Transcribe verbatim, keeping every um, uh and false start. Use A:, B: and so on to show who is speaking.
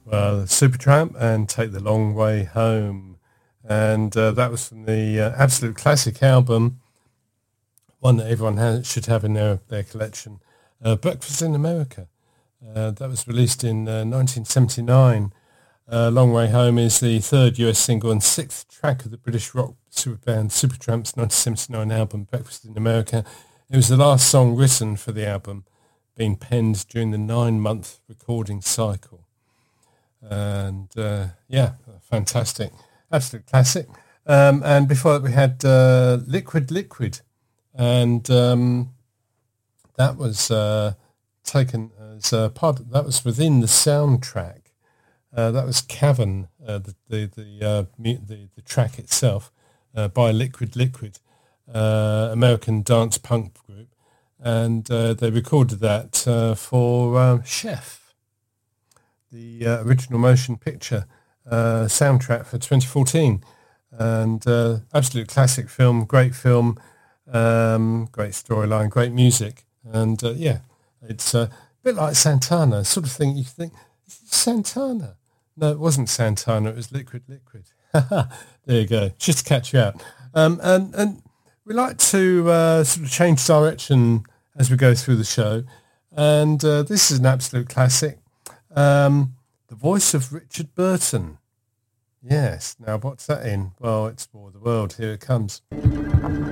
A: Well, Supertramp and Take the Long Way Home. And uh, that was from the uh, absolute classic album, one that everyone has, should have in their, their collection, uh, Breakfast in America. Uh, that was released in uh, nineteen seventy-nine. Uh, Long Way Home is the third U S single and sixth track of the British rock superband Supertramp's nineteen seventy-nine album, Breakfast in America. It was the last song written for the album, being penned during the nine-month recording cycle. And uh, yeah, fantastic, absolute classic. Um, and before that we had uh, Liquid Liquid, and um, that was uh, taken as uh, part of, that was within the soundtrack. Uh, that was Cavern, uh, the the the, uh, the the track itself, uh, by Liquid Liquid, uh, American dance punk group, and uh, they recorded that uh, for uh, Chef, the uh, original motion picture uh, soundtrack for twenty fourteen, and uh, absolute classic film, great film, um, great storyline, great music, and uh, yeah, it's uh, a bit like Santana, sort of thing. You think Santana. No, it wasn't Santana. It was Liquid Liquid. There you go. Just to catch you out. Um, and, and we like to uh, sort of change direction as we go through the show. And uh, this is an absolute classic. Um, the voice of Richard Burton. Yes. Now, what's that in? Well, it's War of the World. Here it comes.